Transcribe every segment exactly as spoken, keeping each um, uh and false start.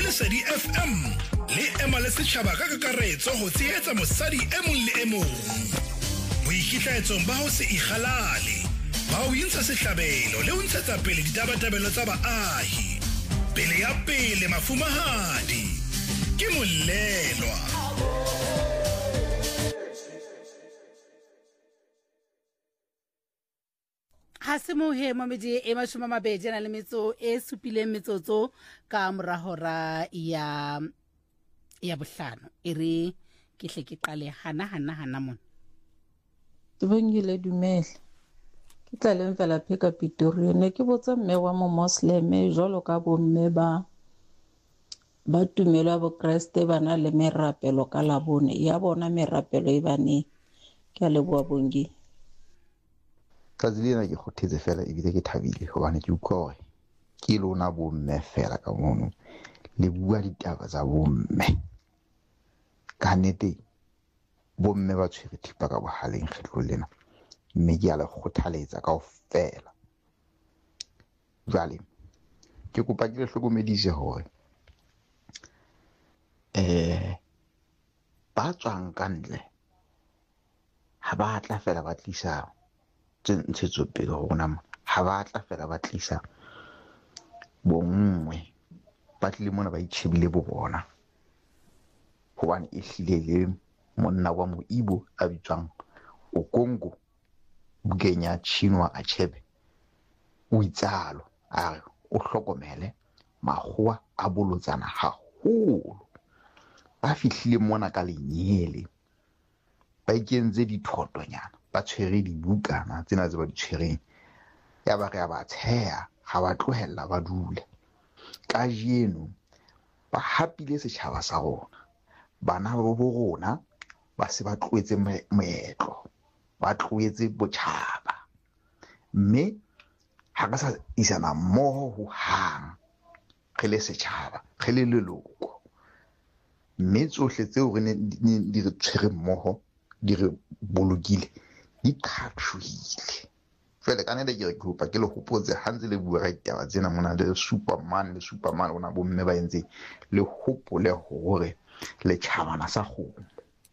Lesedi F M le ema le setjhaba ka kakaretso ho tshehetsa mosadi e mong le e mong. Boikitlaetsong ba ho se ikgalale, ba ho intsha sehlabelo le ho ntshetsa pele ditabatabelo tsa baahi. Pele ya pele mafumahadi ke Molelwa. Ha se mohe mamedi e mashome a mabedi na le metso e supileng metsotso ka mora hora ya ya bohlano e re ke hle ke qale hana hana hana mona ke bongile dumela ke tla leng fela pheka Pretoria ne ke botsa mme wa mo Muslim jolo ka bo mme ba ba tumelo bo Kriste bana le merapelo ka la bone ya bona merapelo e bane ke a leboa bongi ka dilena ke kgothetse fela e bile ke thabile hobane ke utlwa hore ke lona bo mme fela ka mono le bua ditaba tsa bo mme ka nnete bo mme ba tshwere thipa ka bohaleng kgetlo lena mme ke a le kgothaletsa kaofela. Jwale ke kopa ke le hlokomedise hore eh ba tswang kantle ha ba tla fela ba tlisa ntshetsopele ho rona, ha ba tla fela ba tlisa bongwe, ba tlile mona ba itjhebile bo bona hobane e hlile le monna wa Moibo a bitswang Okongo Bugenya Chinwa Achebe o itsalo a re o hlokomele makgowa a bolotsana haholo. Ba fihlile mona ka lenyele ba ikentse dithotonyana, ba tshwere dibukana tsena tse ba di tshwereng, ya ba re ya ba tsheha ha ba tlohella ba dule. Ka jeno ba hapile setjhaba sa rona, bana ba bo rona ba se ba tloetse moetlo, ba tloetse botjhaba, mme ha ka sa isana mmoho ho hang re le setjhaba, re le leloko, mme tsohle tseo re ne di re tshwere mmoho di re bolokile di qhaqhoile. Fela ka nele ke re kopa ke le hopotse ha ntse le bua ka ditaba tsena mona le Superman le Superman ona bo mme ba entse le hopole hore le tjhabana sa kgomo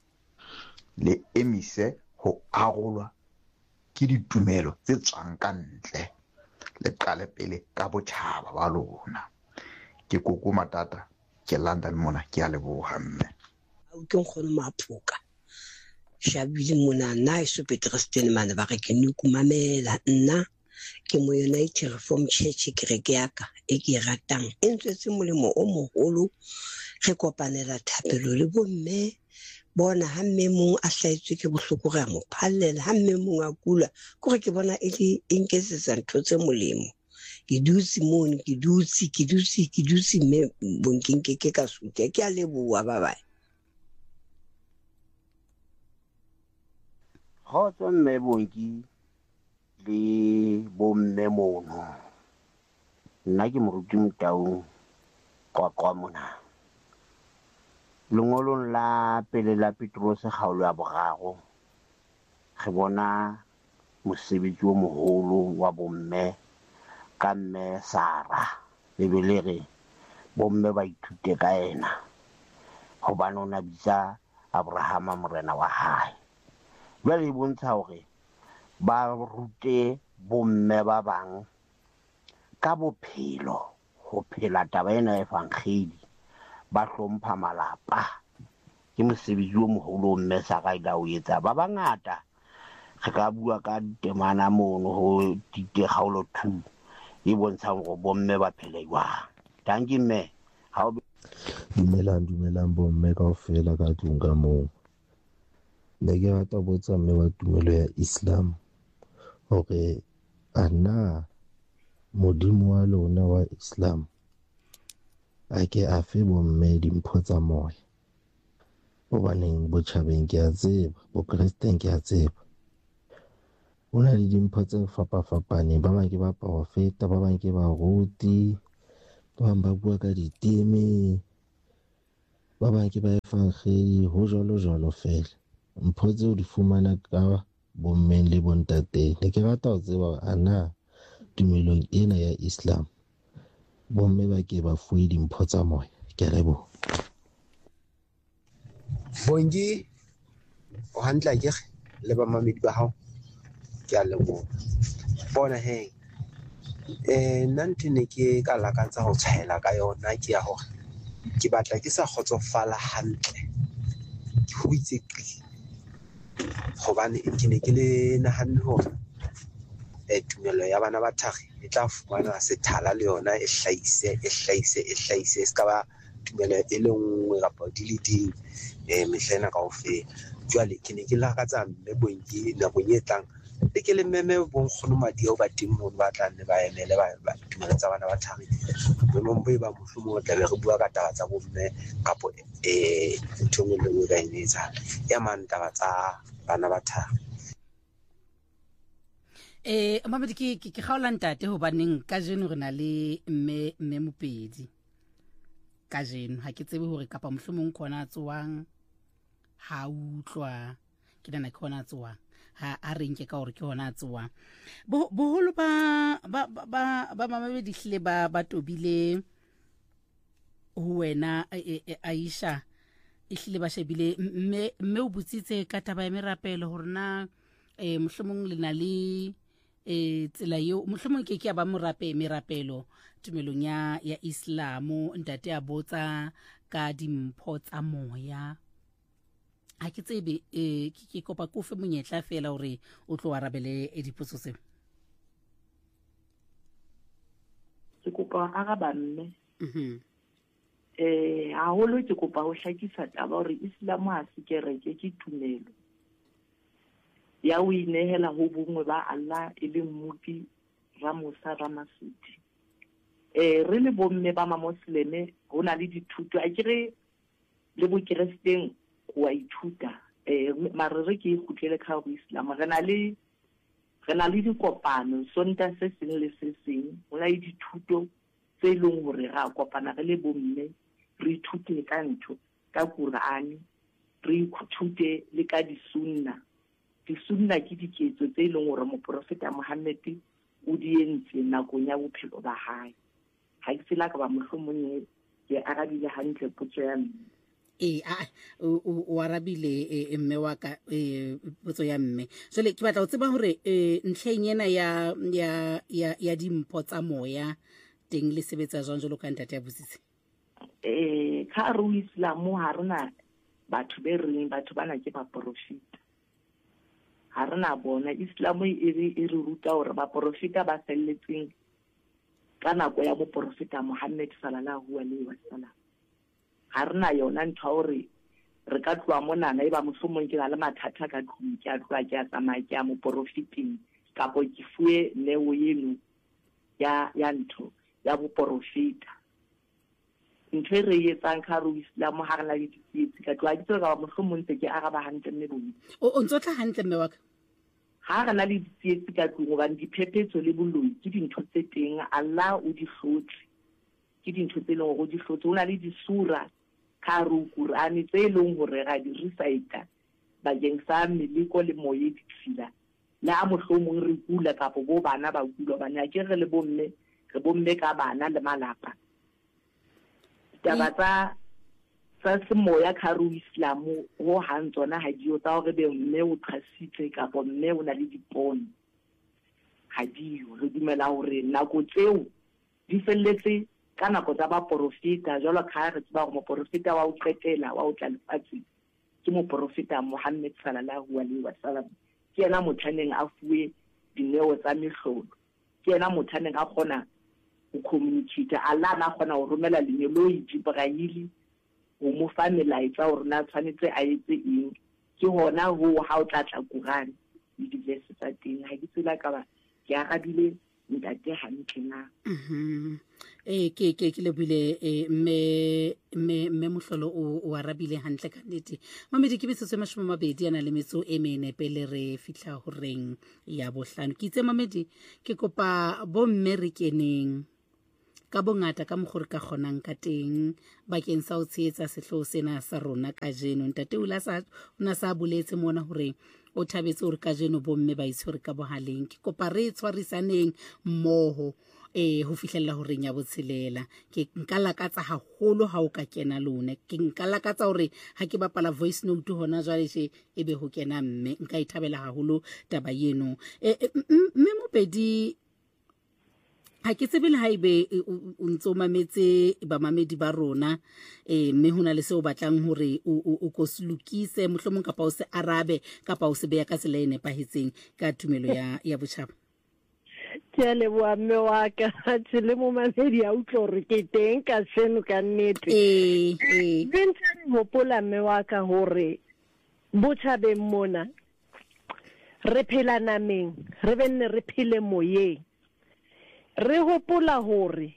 le emise ho arolwa ke ditumelo tse tswang ka ntle, le qale pele ka botjhaba ba lona. Ke koko matata ke London mona ke a leboha mme. O ke nkgono Maphoka Shabile mona na iso Petrestene mane ba re ke nukumamela nna ke mo United Reform Church kereke yaka e ke ratang e ntswetse molemo o moholo. Re kopanela thapelo le bomme bona ha mme mong a hlaetswe ke bohloko re mo phallela, ha mme mong a kula kore ke bona e le inketsetsa ntho tse molemo. Ke dutse mone ke dutse ke dutse ke dutse mme bonking ke ke ka sute ke a leboa ba bye. Kgotso mme bonki le bomme mono, nna ke moruti Motaung Qwaqwa mona. Lengolong la pele la Petros kgaolo ya boraro re bona mosebetsi o moholo wa bomme ka mme Sara, le be le re bomme ba ithute ka ena hobane o na bitsa Abrahama morena wa hae. Jwale e bontsha hore ba rute bomme ba bang ka bophelo, ho phela taba ena e fankgedi, ba hlompha malapa. Ke mosebetsi o moholo mme Sara ila o etsa. Ba bangata re ka bua ka temana mono ho dite kgaolo two e bontsha hore bomme ba phela jwang. Danke mme. Ha o dumelang dumelang bomme kaofela ka tlung ka moo. Ne ke rata botsa mme wa tumelo ya Islam hore ana modimo wa lona wa Islam a ke a fe bomme dimpho tsa moya, hobaneng botjhabeng ke a tseba, bo Kristeng ke a tseba ho na le dimpho tse fapafapaneng. Ba bang ke ba profeta, ba bang ke baruti, ba bang ba bua ka diteme, ba bang ke ba efankgedi, ho jwalo jwalo fela. Mpho tseo di fumana ka bommeng le bontateng. Ne ke rata ho tseba ana tumelong ena ya Islam bomme ba ke ba fuwe dimpho tsa moya. ke a leboha. Bongi o hantle ke le ba mamedi ba hao ke a leboha. Bona he eh nna ntho ne ke ka lakatsa ho tshwaela ka yona ke ya hore ke batla ke sa kgotsofala hantle ke ho itsekile hobane ke ne ke le nahanne hore eh tumelo ya bana ba thari e tla fumana sethala le yona e hlaise e hlaise e hlaise se ka ba tumelo e le nngwe kapa di le ding eh mehlena kaofela. Jwale ke ne ke lakatsa mme Bongi nakong e tlang le ke le meme bonkgono Madiau ba teng mo ba tla ne ba emele ba tumelo tsa bana ba thari mo mbe ba mohlomong o tla be re bua ka taba tsa bomme kapo eh ntho e le nngwe ba inetsa ya mang taba tsa bana ba thari. Eh mamedi ke ke kgaola ntate hobaneng ka jeno re na le mme mme Mopedi ka jeno ha ke tsebe hore kapa mohlomong khona tsoang ha utlwa ke nana khona tsoang ha a renke ka hore ke hona tsoang boholo ba ba ba ba mamedi hle ba ba tobile ho wena Aisha ihlile ba shebile mme mme o butsitse ka taba ya merapelo hore na eh mohlomong le na le eh tsela yo mohlomong ke ke ba morape merapelo tumelong ya ya Islamo ntate a botsa ka dimpho tsa moya ha ke tsebe eh ke kopa kofe monyetla fela hore o tlo arabele dipotso tseo. Ke kopa araba mme mhm eh ha holo ke kopa ho hlakisa taba hore Islam ha se kereke ke tumelo ya o inehela ho bongwe ba Allah e le mmuti Ramusa Ramasiti. Eh re le bomme ba ma Mosleme ho na le dithuto a kire le bo Kristeng wa ithuta eh marere ke ikhutlele ka ho Islam re na le re na le dikopano sonta se seng le se seng ho na le dithuto tse leng hore ra kopana re le bomme re ithute ka ntho ka Qur'ani re ithute le ka disunna. Disunna ke diketso tse leng hore moprofeta Muhammad o di entse nakong ya bophelo ba hae. Ha ke tsela ka ba mohlomong ke arabile hantle potso ya mme. Eh a o arabile mme wa ka eh potso ya mme. Jole ke batla ho tseba hore eh ntlheng ena ya ya ya ya dimpho tsa moya teng le sebetsa jwang jolo ka ntate ya bositse. Eh ka ru Islam ha rena batho be reng batho bana ke ba profeta. Ha rena bona Islam e re e re ruta hore ba profeta ba selletseng ka nako ya bo profeta Muhammad sallallahu alaihi wasallam. Ha rena yona ntho hore re ka tloa mona na e ba mohlomong ke la mathata ka tlung ke a tloa ke a tsamaya ke a mo profeting kapo ke fuwe neo yeno ya ya ntho ya bo profeta. Ntho re etsang ka ru Islam ha re la ditsi ka tloa ke tloa ka mohlomong tse ke araba hantle mme bone o ntse tla hantle mme wa ka ha re na le ditsi ka tlung ba diphephetso le boloi ke dintho tse teng Allah o di hlotse ke dintho tse leng go di hlotse ona le disura ka ru Qur'ani tse leng hore ga di recite ba geng sa meliko le moye ditshila la mohlomong re kula kapo bo bana ba kula bana ke re le bomme re bomme ka bana le malapa taba tsa tsa semoya ka ru Islam ho hantsona ha dio tsa hore be mme o thasitse kapo mme o na le dipone ha dio re dumela hore nako tseo di felletse ka nako tsa ba profeta jalo ka re tsba go mo profeta wa o qetela wa o tla lefatsi ke mo profeta Muhammad sallallahu alaihi wasallam ke ena mothaneng a fuwe dineo tsa mehlolo ke ena mothaneng a khona o communicate Allah na khona o romela lenyelo e Jibril o mo fa melaetsa hore na tshwanetse a etse eng ke hona ho ha o tla tla Qur'an le diverse tsa teng ha ke tsela ka ba ke a gadile ntate hantle na mhm eh ke ke ke le bile me me me mohlolo o arabile hantle ka nnete mamedi ke bitso tsema shoma mabedi ana le metso e mene pele re fitla ho reng ya bohlano ke itse mamedi ke kopa bo mme re keneng ka bongata ka mogore ka kgonang ka teng bakeng sa o tshetsa sehlo sena sa rona ka jeno ntate o la sa ona sa boletse mona hore o thabetse hore ka jeno bo mme ba itshwere ka bohaleng ke kopa re tshwarisaneng mmoho eh ho fihlella hore nya botshelela ke nka lakatsa haholo ha o ka kena lone ke nka lakatsa hore ha ke bapala voice note hona jwale she ebe ho kena mme nka ithabela haholo taba yeno eh mme Mopedi ha ke tsebe le haibe o ntso mametse ba mamedi ba rona eh mme hona le se o batlang hore o go slukise mohlomong kapa o se arabe kapa o se beya ka tsela e nepahetseng ka tumelo ya ya botjhaba ke le bua mme wa ka tsele mo mamedi a utlo re ke teng ka seno ka nnete eh eh bentse hopola mme wa ka hore botjhabeng mona re phela nameng re benne re phile moyeng re hopola hore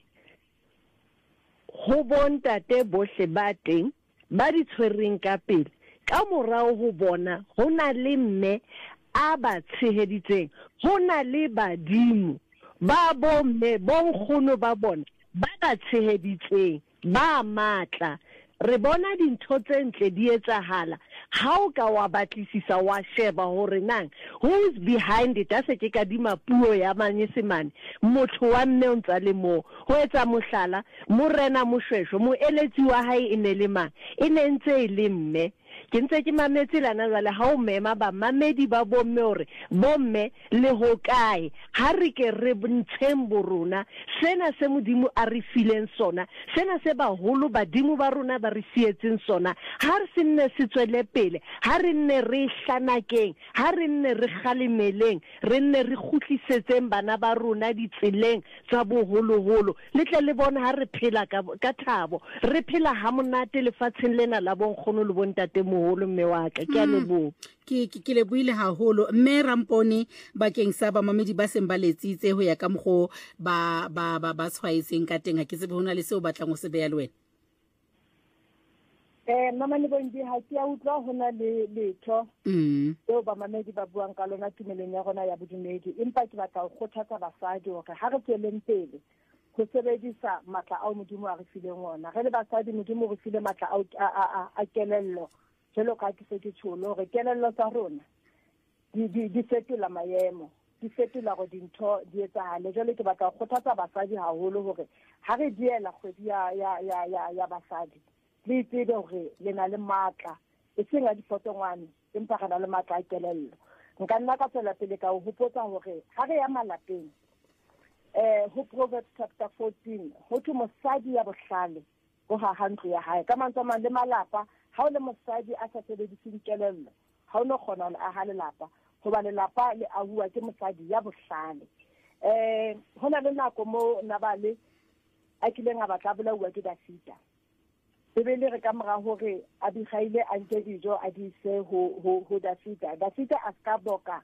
ho bontate bohle ba teng ba di tshwereng ka pele ka morao ho bona hona le mme a ba tsheheditseng hona le badimo ba bomme bonkgono ba bona ba ba tsheheditseng ba matla re bona dintho tse ntle di etsahala ha o ka wa batlisisa wa sheba hore nang who is behind it ase ke kadima puo ya manyesemane motho wa mme o ntsa le mo ho etsa mohlala morena moshweshwe moeletsi wa hae e ne le mang e ne ntse e le mme ke ntse ke mametse lana jwale ha o mema ba mamedi ba bomme hore bomme le ho kae ha re ke re ntsheng borona sena se modimo a re fileng sona sena se baholo badimo ba rona ba re sietseng sona ha re se nne se tswele pele ha re nne re hlanakeng ha re nne re khalimeleng re nne re khutlisetseng bana ba rona ditseleng tsa boholoholo le tle le bona ha re phela ka ka thabo re phela ha monate lefatsheng lena la bonkgono le bontate moholo mme wa ka ke a lebo ke ke le buile haholo mme Rampone bakeng sa ba mamedi ba seng ba letsitse ho ya ka mgo ba ba ba ba tshwaetseng ka teng ha ke tsebe hona le se o batlang o se beya le wena eh mama ni bondi ha ke a utlwa hona le letho mm eo ba mamedi ba buang ka lona tumeleng ya rona ya bodumedi empa ke batla go kgothatsa basadi hore ha re tsweleng pele go sebedisa matla a modimo a re fileng ona re le basadi modimo re file matla a a kelello jelo ka ke se ke tsholo re kelello tsa rona di di di fetola maemo di fetola go dintho di etsahale jelo ke batla go kgothatsa basadi haholo hore ha re diela kgwedi ya ya ya ya basadi le tsebe hore le na le matla e senga dipotongwane empa ga na le matla a kelello nka nna ka tsela pele ka ho hopotsa hore ha re ya malapeng eh ho Proverbs chapter fourteen ho tu mosadi ya bohlale go ha hantlo ya hae ka mantswe mang le malapa ha o le mosadi a sa sebediseng kelello ha o no khona le a ha lelapa go ba lelapa le a bua ke mosadi ya bohlale eh hona le nako mo nabale a kileng a batla bola bua ke Dafita bebele re ka mora hore Abigaile a nke dijo a di se ho ho Dafita Dafita a ska boka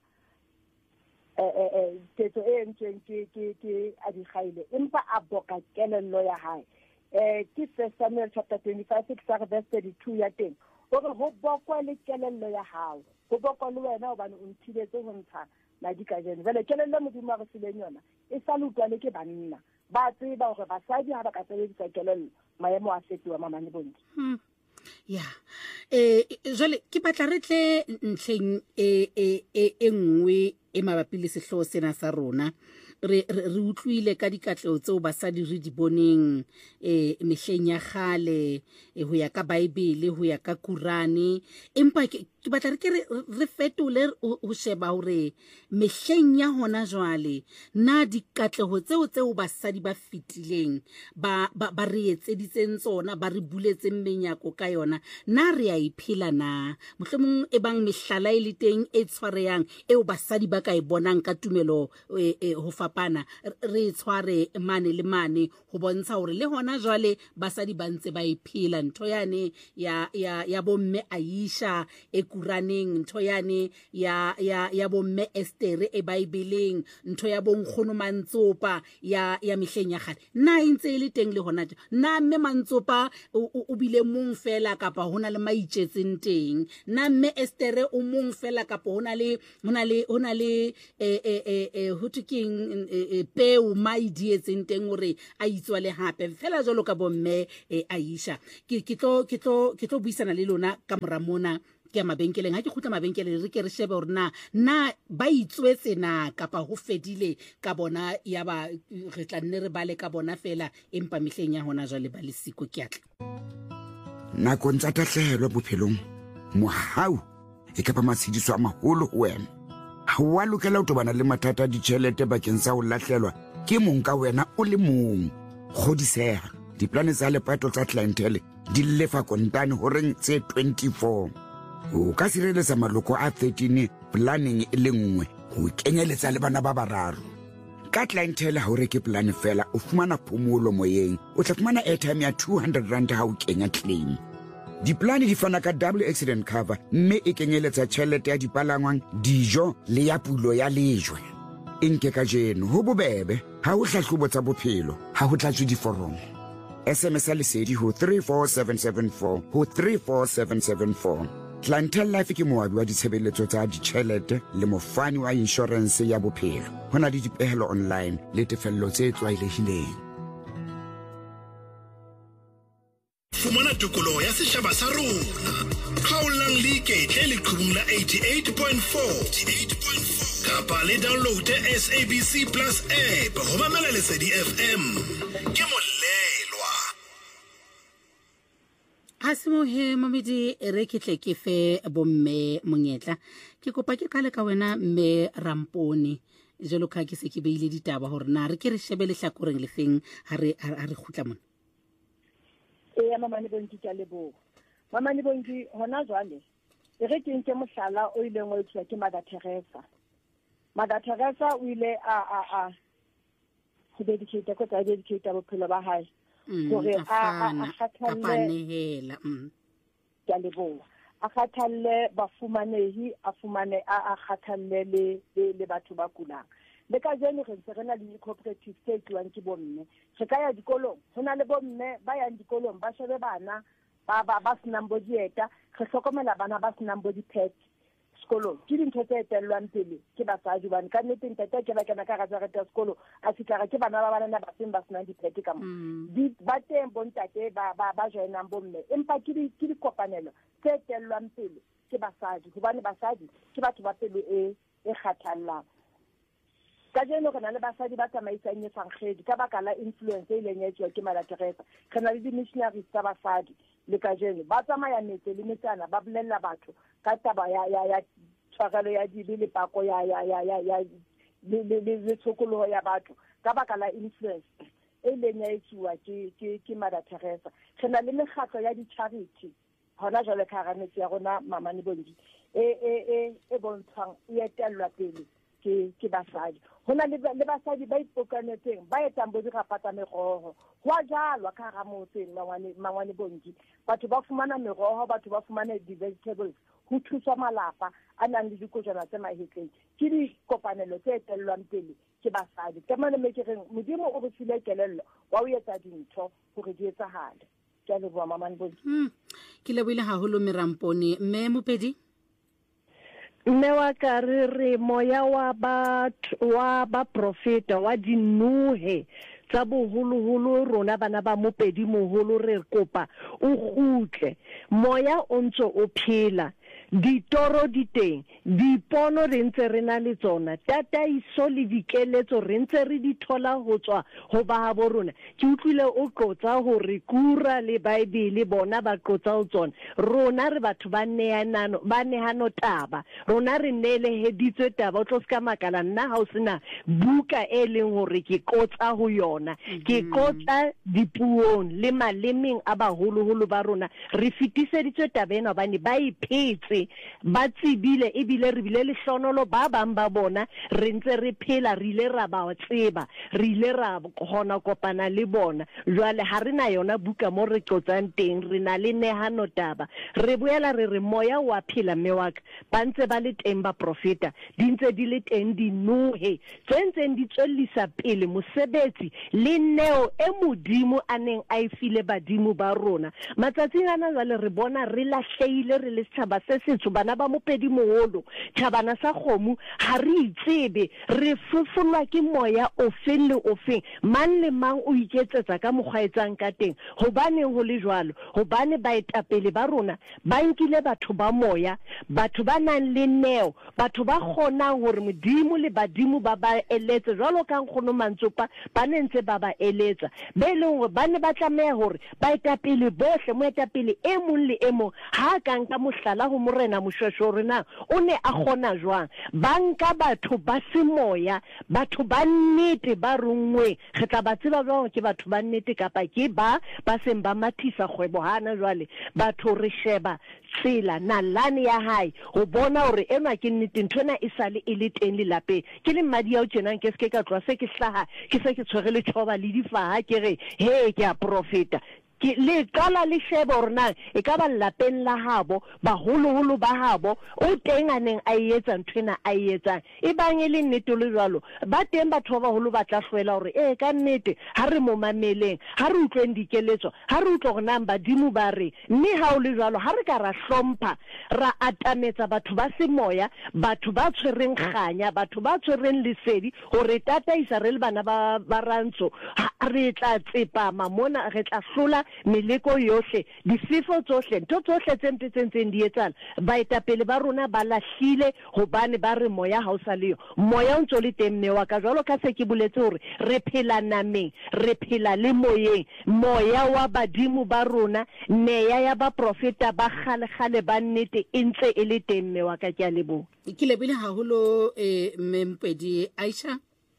eh eh tetso e ntseng ke ke ke Abigaile empa a boka kelello ya hae eh ke First Samuel chapter twenty-five verse thirty-two ya teng hore ho bokwa le kelello ya hao go bokwa le wena hobane o nthibetse ho ntsha la dikajene vele kelello modimo re sileng yona e sa lutwa le ke banna ba tseba hore basadi ha ba ka sebedisa kelello maemo a fetoha mamane bontle hmm ya eh jole ke batla re tle ntleng e e e nngwe e mabapi le sehloho sena sa rona re re utlwile ka dikatleo tseo basadi re di boneng eh mehleng ya khale ho ya ka Bible ho ya ka Qurane empa ke batla re ke re fetole ho sheba hore mehleng ya hona jwale na dikatleo tseo tseo basadi ba fitileng ba ba re etseditseng tsona ba re buletseng menyako ka yona na re a iphela na mohlomong e bang mehlala e le teng e tshwareyang eo basadi ba ka e bonang ka tumelo ho fapana re tshware mane le mane ho bontsha hore le hona jwale basadi ba ntse ba iphela ntho yane ya ya ya bomme Aisha e Quraneng ntho yane ya ya ya bomme Esther e Bibeleng ntho ya bonkgono Mantsopa ya ya mehleng ya khale na intse le teng le hona na mme Mantsopa o bile mong fela kapa hona le maitsetseng teng na mme Esther o mong fela kapa hona le hona le hona le e e e ho tuking peu mai dietseng teng hore a itswa le hape fela jalo ka bomme Aisha ke ke tlo ke tlo ke tlo buisana le lona ka mora mona ke mabenkeleng ha ke khutla mabenkeleng re ke re shebe hore na na ba itswetse na kapa ho fedile ka bona ya ba re tla nne re bale ka bona fela empa mehleng ya hona jwale ba le siko ke atla nakong tsa tahlehelo bophelong mohau e ka ba matshidiso a maholo ho wena ha wa lokela ho tobana le mathata a ditjhelete bakeng sa ho lahlelwa ke mong ka wena o le mong kgodiseha diplane tsa lepato tsa clientele di lefa kontane ho reng tse twenty-four o ka sireletsa maloko a thirteen planning e le nngwe ho kenyeletsa le bana ba bararo ka clientele ha o reke plan fela o fumana phomolo moyeng o tla fumana airtime ya two hundred rand ha o kenya claim diplane di fana ka double accident cover mme e kenyeletsa tjhelete ya dipalangwang dijo le ya pulo ya lejwe enke ka jeno ho bobebe ha o hlahlobo tsa bophelo ha ho tlatswe diforomo S M S a lesedi ho three four seven seven four ho three four seven seven four. Clientele Life ke moabi wa ditshebeletso tsa ditjhelete le mofani wa insurance ya bophelo. Ho na le dipehelo online le tefello tse tlwaelehileng. Fumana tokoloho ya setjhaba sa rona. Khaolang leiketle le qhubung la eighty-eight point four. Kapa le download S A B C Plus app ho mamela Lesedi F M. Ke molelwa. Asimo he mamedi re ketle ke fe bomme monyetla ke kopa ke kale ka wena mme Ramponi jelo ka ke se ke beile ditaba hore na re ke re shebele hlakoreng le feng ha re ha re khutla mona e ya mama ne bonki ka lebo mama ne bonki hona jwale e re ke nke mohlala o ile ngwe tswa ke Mother Teresa Mother Teresa o ile a a a ho dedicate ko tsa dedicate bophelo ba hae gore a a khathalle ya lebo a khathalle ba fumanehi a fumane a a khathalle le le batho ba kulang le ka jeno re ntse re na le cooperative tse tluwang ke bomme re ka ya dikolong hona le bomme ba yang dikolong ba shebe bana ba ba ba senang bodieta re hlokomela bana ba senang body pet skolo ke dintho tse etellwang pele ke basadi bana ka nnete ntata ke ba kana ka ga tsara skolo a fitla ke bana ba bana ba seng ba senang di-pet ka mo di ba teng bontate ba ba ba joinang bomme empa ke di ke di kopanelo tse etellwang pele ke basadi hobane basadi ke batho ba pele e e khathallang ka jeno re na le basadi ba tsamaisang efangedi ka baka la influence ile nyetswa ke Mother Teresa re na le di-missionaries tsa basadi le ka jeno ba tsamaya metse le metsana ba bolella batho ka taba ya ya ya tshwarelo ya di le pako ya ya ya ya ya le le le tshokolo ya batho ka baka la influence e ile nyetswa ke ke ke Mother Teresa re na le mekgatlo ya di-charity hona jwale ka ranetse ya rona mama ne bondi e e e e bontshang e etellwa pele ke ke basadi hona le le basadi ba ipokanetseng ba etang bo di rapata meroho hwa jalwa ka ga motseng mangwane mangwane bongi batho ba fumana meroho batho ba fumana di vegetables ho thusa malapa a nang le dikojana tse mahetleng ke di kopanelo tse etellwang pele ke basadi ka mane me ke reng modimo o re file kelello wa o etsa dintho hore di etsahale ke a leboha mama bongi ke lebohile haholo Meramponi mme Mopedi mme wa ka re re moya wa ba wa ba profeta wa dinuhe tsa boholoholo rona bana ba Mopedi moholo re kopa o kgutle moya o ntse o phela ditoro di teng dipono re ntse re na le tsona tataiso le dikeletso re ntse re di thola ho tswa ho ba bo rona ke utlwile o qotsa hore kura le Bible bona ba qotsa ho tsona rona re batho ba neanano ba nehano taba rona re nele heditswe taba o tlo ska makala nna ha o sena buka e leng hore ke qotsa ho yona ke qotsa dipuong le malemeng a baholoholo ba rona re fitiseditswe taba ena bane ba iphetse ba tsibile e bile re bile le hlonolo ba bang ba bona re ntse re phela re ile ra ba tseba re ile ra gona kopana le bona jwale ha rena yona buka mo re qotsang teng re na le nehano taba re boela re re moya wa phela mme wa ka ba ntse ba le teng ba profeta di ntse di le teng di nuhe tsentseng di tswellisa pele mosebetsi le neo e modimo a neng a ifile badimo ba rona matsatsing ana jwale re bona re lahleile re le setjhaba se setso bana ba mopedi moholo thabana sa kgomo ha re itsebe re fofolwa ke moya ofeng le ofeng mang le mang o iketsetsa ka mokgwaetsang ka teng hobane ho le jwalo hobane baetapele ba rona ba nkile batho ba moya batho ba nang le neo batho ba kgonang hore modimo le badimo ba ba eletse jwalo ka nkgono Mantsopa ba nentse ba ba eletsa be le hore ba ne ba tlameha hore baetapele bohle moetapele e mong le e mong ha ka nka mohlala ho morena Moshweshwe rena o ne a kgona jwang banka batho ba semoya batho ba nnete ba rungwe re tla ba tseba jwang ke batho ba nnete kapa ke ba ba seng ba mathisa kgwebo hana jwale batho re sheba tsela nalane ya hae ho bona hore enwa ke nnete nthona e sale e le teng le lapeng ke le mmadi ya o tjenang ke se ke ka tloa se ke hlaha ke se ke tshwere le thoba le difaha ke re he ke a profeta ke le qala le shebe hore na e ka ba lapeng la habo baholoholo ba habo o teng a neng a etsa nthwena a etsa e bang e le nnete le jwalo ba teng batho ba baholo ba tla hlwela hore eh ka nnete ha re mo mameleng ha re utlweng dikeletso ha re utlwa hore na badimo ba re mme ha o le jwalo ha re ka ra hlompha ra atametsa batho ba semoya batho ba tshwereng kganya batho ba tshwereng lesedi hore tata Israel bana ba ba rantso re tla tsepama mona re tla hlola meleko yohle difefo tsohle ntho tsohle tse mpetseng di etsana baetapele ba rona ba lahlile hobane ba re moya ha o sa leyo moya o ntso le teng mme wa ka jwalo ka se ke boletse hore re phela nameng re phela le moyeng moya wa badimo ba rona neya ya ba profeta ba khale khale ba nnete e ntse e le teng mme wa ka ke a leboha ke lebile haholo eh Mmempedi Aisha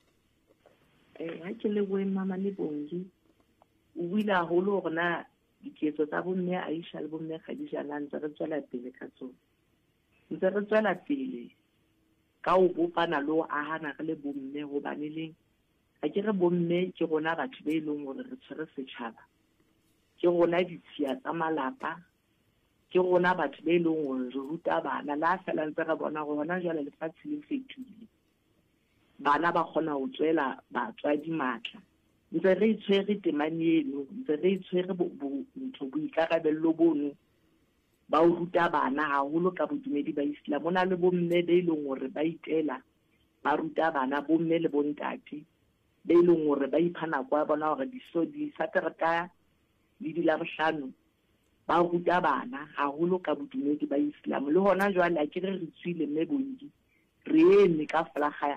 eh ha ke le boe mama le bongi o buile haholo hore na diketso tsa bomme Aisha le bomme Khadija la ntse re tswela pele ka tsona ntse re tswela pele ka o bopana le o ahana re le bomme hobane le a ke re bomme ke rona batho ba ileng hore re tshwere setjhaba ke rona ditshia tsa malapa ke rona batho ba ileng hore re ruta bana la fela ntse re bona gore hona jwale lefatshe le fetile bana ba kgona ho tswela batswadi matla ntse re itshwere temane eno ntse re itshwere ntho boikarabello bono ba o ruta bana haholo ka bodumedi ba Islam ona le bomme be ileng hore ba itela ba ruta bana bomme le bontate be ileng hore ba iphana kwa bona hore diso di saterata di di la bohlano ba ruta bana haholo ka bodumedi ba Islam le hona jwale a ke re re tswile mme bongi re eme ka flaga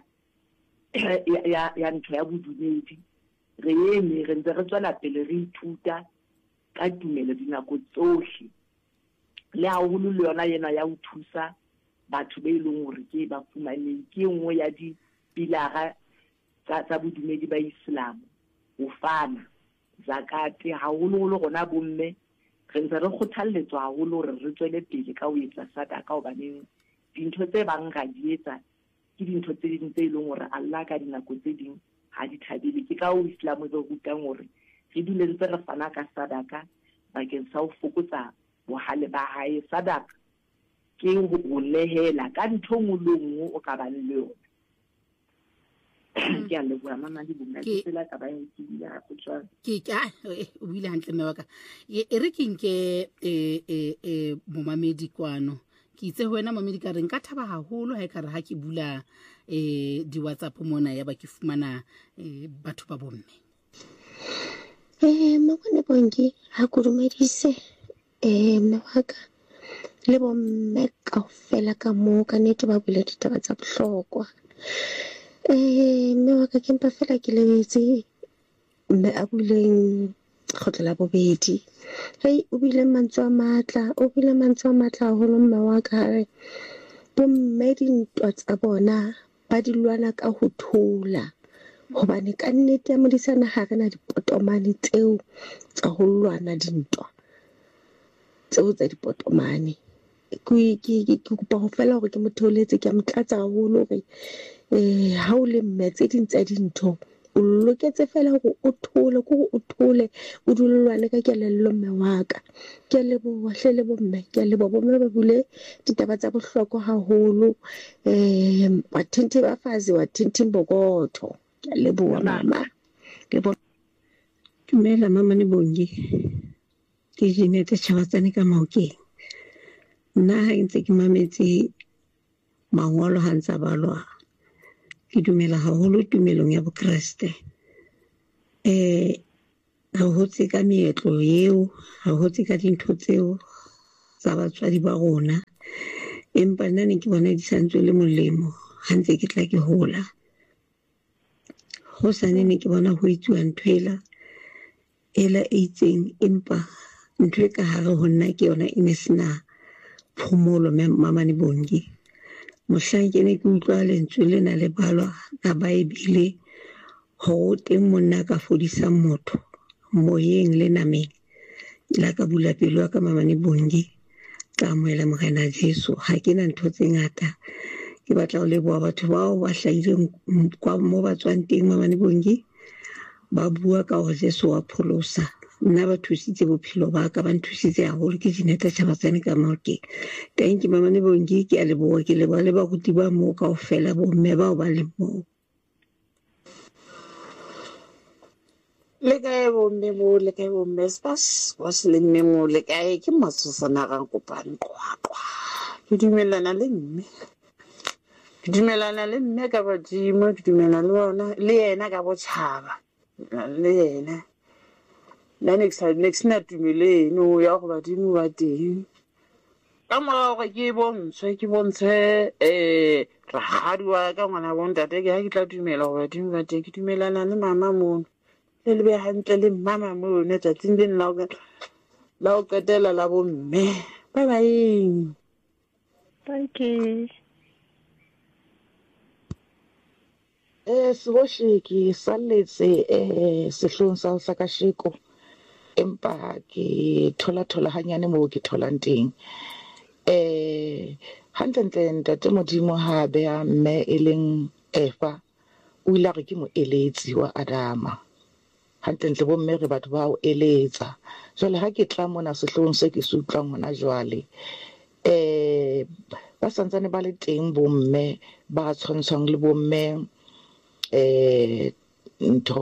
ya ya ntho ya bodumedi re eme re ntse re tswela pele re ithuta ka tumelo dinako tsohle le haholo le yona yena ya o thusa batho be ileng hore ke ba fumaneng ke nngwe ya di pilara tsa tsa bodumedi ba Islam o fana zakate haholo holo gona bomme re ntse re kgothalletswa haholo hore re tswele pele ka o etsa sadaka hobaneng dintho tse bang ga di etsa ke dintho tse ding tse ileng hore Allah ka dinako tse ding ha di thabile ke ka o Islam e go rutang hore re dule ntse re fana ka sadaka bakeng sa ho fokotsa bohale ba hae sadaka ke ho lehela ka ntho ngolong o ka ba le yona ke a le bua mama di bunga tsela ka ba e ya go tswa ke ka o bile hantle mme wa ka e re ke nke e e momamedi kwano ke itse ho wena momedi ka re nka thaba haholo ha e ka re ha ke bula eh di WhatsApp mona ya ba ke fumana eh batho ba bomme eh mabone bonke ha go dumedise eh mabaka le bomme ka fela ka mo ka nete ba bula ditaba tsa bohlokwa eh mabaka ke mpa fela ke lebetse mme a buleng khotla bobedi hey o bile mantswe a matla o bile mantswe a matla holo mme wa ka re bomme dintwa tsa bona ba di lwana ka ho thola hobane ka nnete ya modisana ha rena dipotomane tseo tsa ho lwana dintwa tseo tsa dipotomane ke ke ke kopa ho fela hore ke motholetse ke motlatsa haholo hore eh ha o le mmetse ding tsa dintho o loketse fela hore o thole go o thole o dulelwane ka kelello mme wa ka ke le bo hle le bo mme ke le bo bomme ba bule ditaba tsa bohloko haholo eh bathinti ba fazi wathinti mbokotho ke le bo mama ke bo tumela mama ni bongi ke jinete chawatsane ka maokeng nna ha ntse ke mametse mangolo ha ntse balwa ke dumela haholo tumelong ya bokreste eh ha hotse ka meetlo eo ha hotse ka dintho tseo tsa batswadi ba rona empa nna ne ke bona di santswe le molemo ha ntse ke tla ke hola ho sane ne ke bona ho itsuwa nthwela ela e itseng empa ntho e ka hare ho nna ke yona e ne sena phomolo Mamane Bongi mohlang ke ne ke utlwa lentswe lena le balwa ka Baebile ho teng monna ka fodisang motho moyeng le nameng la ka bula pelo ka Mamane Bongi ka amohela Morena Jesu ha ke na ntho tse ngata ke batla ho leboha batho bao ba hlahileng kwa mo ba tswang teng Mamane Bongi ba bua ka hore Jesu wa pholosa nna ba thusitse bophelo ba ka ba nthusitse haholo ke Jeanette Chabatsane ka Maokeng thank you Mamane Bongi ke a leboha ke leboha le baruti ba moo kaofela bomme bao ba le moo le kae bomme mo le kae bomme spas wa se le mme mo le kae ke Masosana ga kopane qwaqwa ke dumelana le mme ke dumelana le mme ka badimo ke dumelana le bona le yena ka botshaba le yena la next next na tumele no ya go badimo ba teng ka morago ga ke bontshe ke bontshe eh ragadi wa ka ngwana bo ntate ke ha ke tla dumela go badimo ba teng ke dumelana le mama mo le le be hantle le mama mo ne tsatsing le nna la o qetela la bomme bye bye thank you eh sehoshi ke salletse eh sehlong sa sa ka sheko empa ke thola thola hanyane mo ke tholang teng eh hantle ntate modimo ha be a mme eleng Efa o ile re ke mo eletsi wa Adama hantle bo mme re batho ba o eletsa jwale ha ke tla mona sehlong se ke se utlwang hona jwale eh ba santsane ba le teng bo mme ba tshwantsang le bo mme eh ntho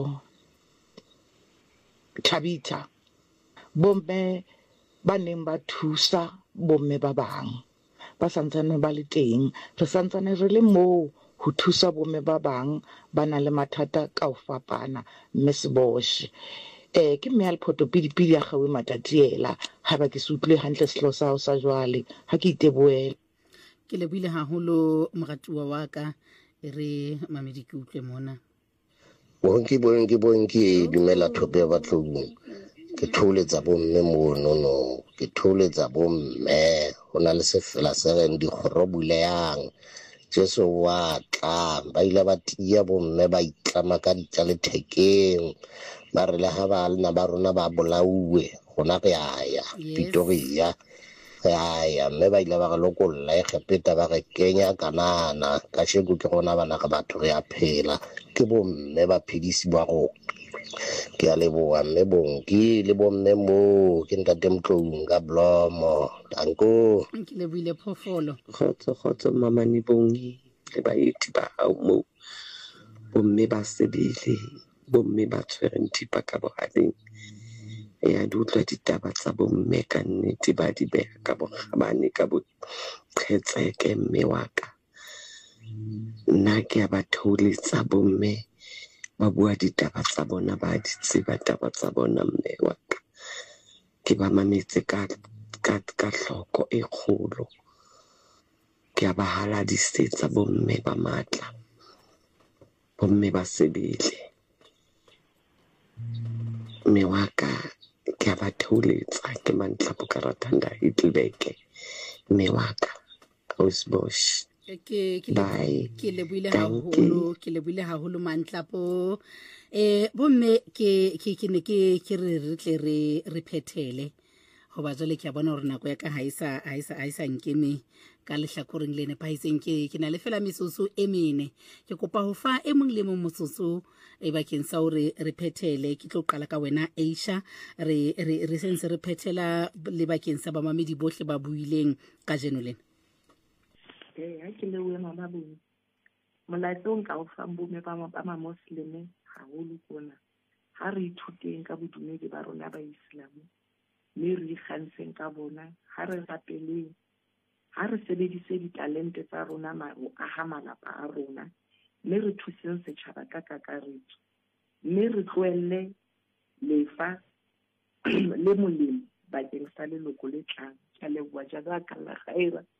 Tabita bomme ba neng ba thusa bomme ba bang ba santsane ba le teng re santsane re le moo ho thusa bomme ba bang ba na le mathata ka ho fapana mme Seboshi eh ke mme Alphoto pidipidi ya gawe matatiela ha ba ke se utlwe hantle selo sa sa jwale ha ke iteboela ke lebile haholo moratuwa wa ka e re mamedi ke utlwe mona bonke bonke bonke dumela thope ba tlong ke tholetsa bomme mono no ke tholetsa bomme hona le sefela se reng di kgorobule yang Jesu wa tla ba ile ba tia bomme ba itlama ka ditla le thekeng ba re le ha ba lena ba rona ba bolauwe gona re aya Pretoria ya mme ba ile ba ga lokolla e khepeta ba re kenya kanana ka shego ke gona bana ga batho re a phela ke bomme ba phedisi ba go ke a leboa mme Bongi le bomme mo ke ntate Mtlong ka Blomo danko ke lebile phofolo khotso khotso Mamane Bongi le baeti ba hao mo bomme ba sebele bomme ba tshwereng thipa ka bohaleng ya di utlwa ditaba tsa bomme ka nnete ba di beha ka bogabane ka boqhetseke mme wa ka nna ke a ba tholetsa bomme ba bua ditaba tsa bona ba di tseba taba tsa bona mme wa ka ke ba mametse ka ka ka hloko e kgolo ke a ba haladisetsa bomme ba matla bomme ba sebele mme wa ka ke a ba tholetsa ke Mantla Bokarathanda Hitlebeke mme wa ka Ausbosch ke ke ke lebuile haholo ke lebuile haholo Mantlapo eh bomme ke ke ke ne ke ke re re tle re re phethele hoba jole ke a bona hore nako ya ka haisa haisa haisa nkeme ka lehlakoreng le ne paiseng ke ke na le fela mesoso e mene ke kopa ho fa e mong le mong mososo e bakeng sa hore re phethele ke tlo qala ka wena Aisha re re re sense re phethela le bakeng sa ba mamedi bohle ba buileng ka jeno lena eh ha ke le we mama bone molaetong ka o fa bomme ba ba ma Muslim ha holo kona ha re ithuteng ka bodumedi ba rona ba Islam mme re ikgantseng ka bona ha re rapeleng ha re sebedise ditalente tsa rona ho aha malapa a rona, mme re thuseng setjhaba ka kakaretso, mme re tlohelle lefa le molemo bakeng sa leloko le tlang. Ka leboha, jazakallah khaira.